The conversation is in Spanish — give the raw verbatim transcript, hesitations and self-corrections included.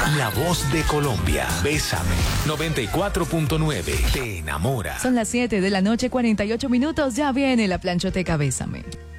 La voz de Colombia. Bésame. noventa y cuatro punto nueve. Te enamora. Son las siete de la noche, cuarenta y ocho minutos. Ya viene la planchoteca Bésame.